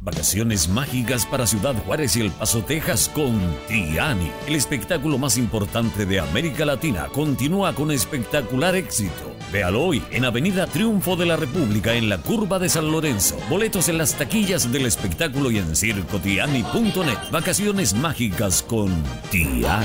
Vacaciones mágicas para Ciudad Juárez y El Paso, Texas con Tiani. El espectáculo más importante de América Latina continúa con espectacular éxito. Véalo hoy en Avenida Triunfo de la República en la Curva de San Lorenzo. Boletos en las taquillas del espectáculo y en circotiani.net. Vacaciones mágicas con Tiani.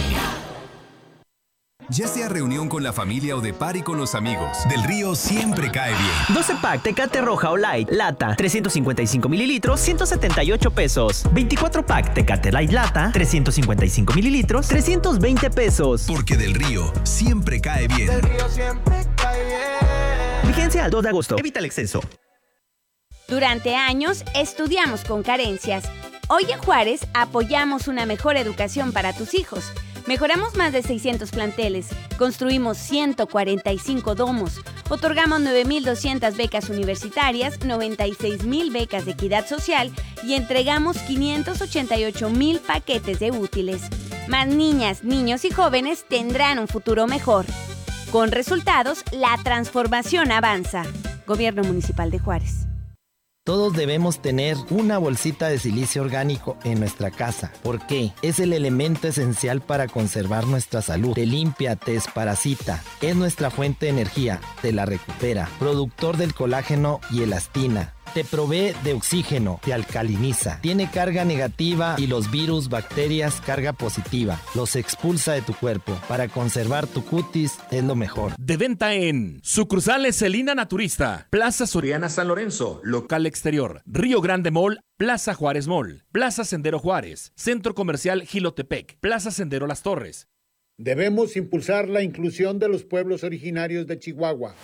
Ya sea reunión con la familia o de party con los amigos, Del Río siempre cae bien. 12 pack Tecate Roja o Light, lata, 355 mililitros, 178 pesos. 24 pack Tecate Light Lata, 355 mililitros, 320 pesos. Porque Del Río siempre cae bien. Del Río siempre cae bien. Vigencia al 2 de agosto. Evita el exceso. Durante años estudiamos con carencias. Hoy en Juárez apoyamos una mejor educación para tus hijos. Mejoramos más de 600 planteles, construimos 145 domos, otorgamos 9,200 becas universitarias, 96,000 becas de equidad social y entregamos 588,000 paquetes de útiles. Más niñas, niños y jóvenes tendrán un futuro mejor. Con resultados, la transformación avanza. Gobierno Municipal de Juárez. Todos debemos tener una bolsita de silicio orgánico en nuestra casa. ¿Por qué? Es el elemento esencial para conservar nuestra salud. Te limpia, te desparasita. Es nuestra fuente de energía. Te la recupera. Productor del colágeno y elastina. Te provee de oxígeno, te alcaliniza. Tiene carga negativa y los virus, bacterias, carga positiva. Los expulsa de tu cuerpo. Para conservar tu cutis es lo mejor. De venta en sucursales Celina Naturista, Plaza Soriana San Lorenzo, local exterior, Río Grande Mall, Plaza Juárez Mall, Plaza Sendero Juárez, Centro Comercial Gilotepec, Plaza Sendero Las Torres. Debemos impulsar la inclusión de los pueblos originarios de Chihuahua.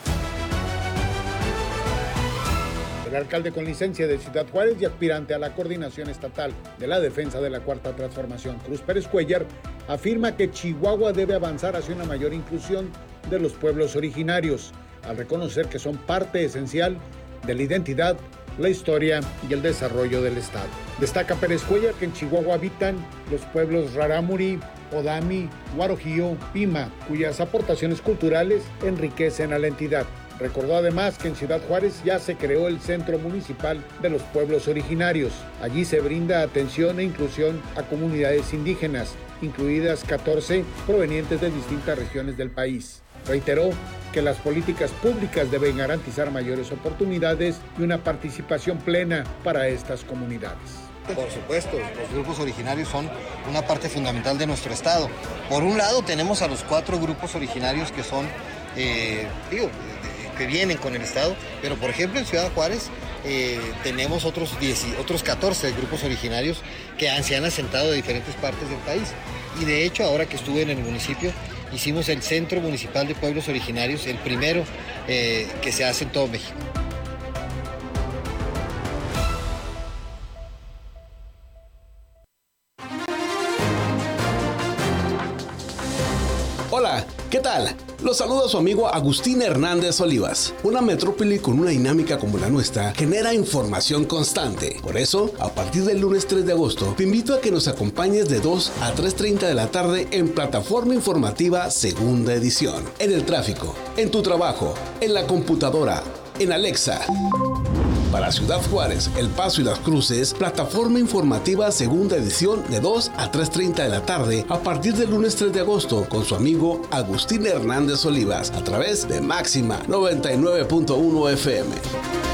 El alcalde con licencia de Ciudad Juárez y aspirante a la coordinación estatal de la defensa de la Cuarta Transformación, Cruz Pérez Cuellar, afirma que Chihuahua debe avanzar hacia una mayor inclusión de los pueblos originarios, al reconocer que son parte esencial de la identidad, la historia y el desarrollo del Estado. Destaca Pérez Cuellar que en Chihuahua habitan los pueblos Rarámuri, Odami, Guarojío, Pima, cuyas aportaciones culturales enriquecen a la entidad. Recordó además que en Ciudad Juárez ya se creó el Centro Municipal de los Pueblos Originarios. Allí se brinda atención e inclusión a comunidades indígenas, incluidas 14 provenientes de distintas regiones del país. Reiteró que las políticas públicas deben garantizar mayores oportunidades y una participación plena para estas comunidades. Por supuesto, los grupos originarios son una parte fundamental de nuestro Estado. Por un lado tenemos a los 4 grupos originarios que son, que vienen con el Estado, pero por ejemplo en Ciudad Juárez tenemos otros 14 grupos originarios que se han asentado de diferentes partes del país. Y de hecho, ahora que estuve en el municipio, hicimos el Centro Municipal de Pueblos Originarios, el primero que se hace en todo México. Hola, ¿qué tal? Los saluda su amigo Agustín Hernández Olivas. Una metrópoli con una dinámica como la nuestra genera información constante. Por eso, a partir del lunes 3 de agosto, te invito a que nos acompañes de 2 a 3:30 de la tarde en Plataforma Informativa Segunda Edición. En el tráfico, en tu trabajo, en la computadora, en Alexa. Para Ciudad Juárez, El Paso y Las Cruces, Plataforma Informativa Segunda Edición de 2 a 3:30 de la tarde a partir del lunes 3 de agosto con su amigo Agustín Hernández Olivas a través de Máxima 99.1 FM.